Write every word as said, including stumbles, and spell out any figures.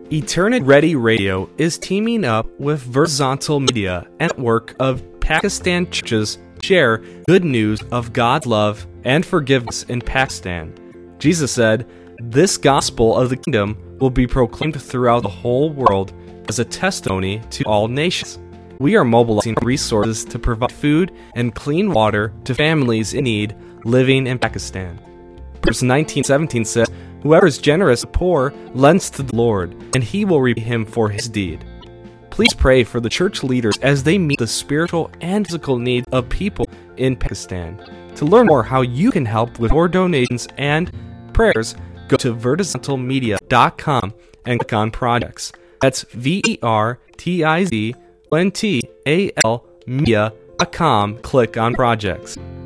Eternity Ready Radio is teaming up with Verizontal Media, a network of Pakistan churches share good news of God's love and forgiveness in Pakistan. Jesus said, "This gospel of the kingdom will be proclaimed throughout the whole world as a testimony to all nations." We are mobilizing resources to provide food and clean water to families in need living in Pakistan. Verse nineteen seventeen says, "Whoever is generous to the poor lends to the Lord, and he will repay him for his deed." Please pray for the church leaders as they meet the spiritual and physical needs of people in Pakistan. To learn more how you can help with more donations and prayers, go to verizontal media dot com and click on projects. That's V E R T I Z O N T A L media dot com. Click on projects.